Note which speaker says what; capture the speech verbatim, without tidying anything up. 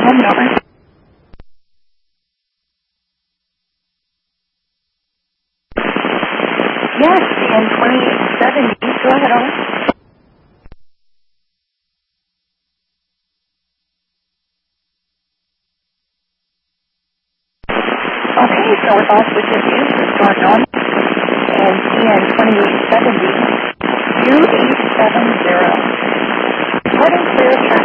Speaker 1: home number. Yes, in twenty seventy. Go ahead, over. Okay, so with all switches used, restore normal. And C N twenty-eight seventy, two eight seven zero. Reporting clear.